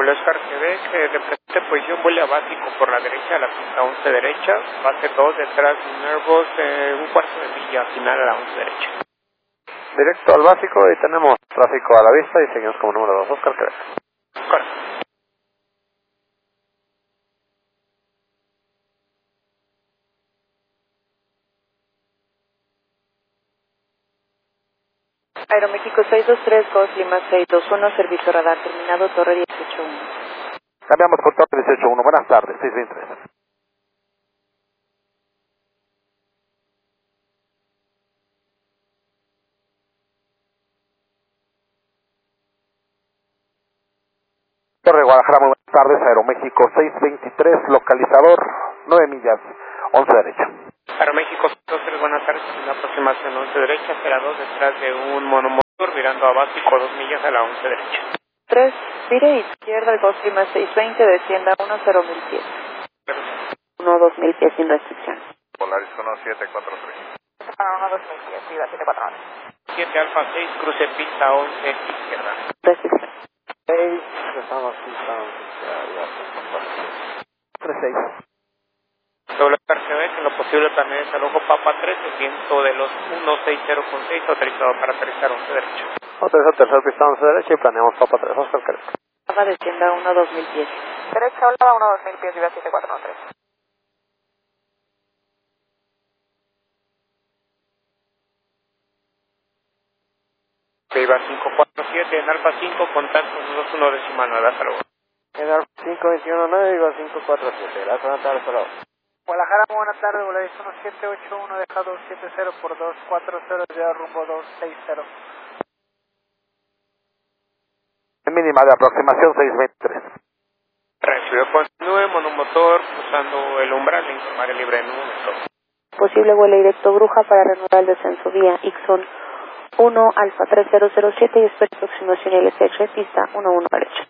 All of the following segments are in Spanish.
Oscar Quebec, de presente posición vuele a básico por la derecha a la pista 11 derecha, base 2 detrás Nervos, un cuarto de milla final a la 11 derecha. Directo al básico y tenemos tráfico a la vista y seguimos como número 2, Oscar Quebec. Correcto. Aeroméxico 623, Ghost Lima 621, servicio radar terminado, Torre 181. Cambiamos por Torre 181, buenas tardes, 623. Torre Guadalajara, muy buenas tardes, Aeroméxico 623, localizador 9 millas, 11 derecha. Aeroméxico 623, buenas tardes, una aproximación 11 derecha, será 2 detrás de un monomotor, virando a básico 2 millas a la 11 derecha. 3, vire izquierda, Ghost Lima 620, descienda 10.000 pies. 1-2000 pies sin restricción. Polaris 1743. 1-2000 pies, viva 749. 7 Alfa 6, cruce pista 11, izquierda. Restricción. 6, estamos pista 11, 36. Doble Quebec, en lo posible planea al ojo Papa 3, el viento de los 160,6, autorizado para aterrizar 11 derecha. Autoriza tercer pista 11 derecha y planeamos Papa 3, Oscar Quebec. Baja descienda 1-2000 pies. Derecha, Olava 1-2000 pies, viva 7413. Viva 547, en Alfa 5, contacto 121 decimal 9, hasta luego. En Alfa 521.9, digo 547, gracias, buenas tardes, hasta luego. Guadalajara, buenas tardes, Volaris 1781, deja 270 por 240, ya rumbo 260. Mínima de aproximación 623. Recibió continúe, monomotor, usando el umbral, le informaré libre en un momento. Posible vuelo directo Bruja para reanudar el descenso vía Ixon 1 Alfa 3007 y espera aproximación LSH pista 11 derecha.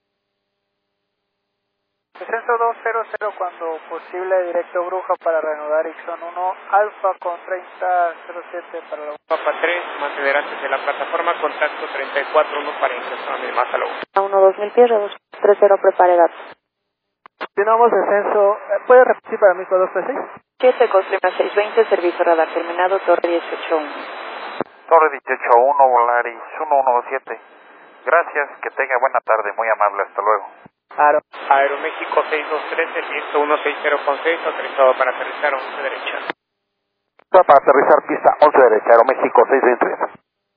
Descenso 200 cuando posible directo Bruja para reanudar Ixon 1 Alfa con 3007 para la... Papa 3, mantener antes de la plataforma, contacto 34-1 para ingresar a mi más a la 1. A 1-2000 pies, 30 prepare datos. Continuamos descenso, ¿puede repetir para mí con 236? 7 Coslima 620, servicio radar terminado, Torre 181. Torre 181, Volaris 1127. Gracias, que tenga buena tarde, muy amable, hasta luego. Aeroméxico 623, el viento 160,6, autorizado para aterrizar 11 derecha. Para aterrizar pista 11 derecha, Aeroméxico 623.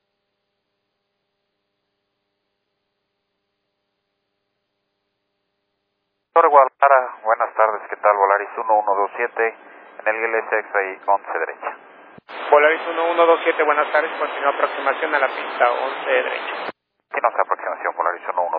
Torre Guadalajara, buenas tardes, ¿qué tal? Volaris 1127, en el LSX ahí 11 derecha. Volaris 1127, buenas tardes, continúa aproximación a la pista 11 derecha. ¿Qué nuestra aproximación, Volaris 1127?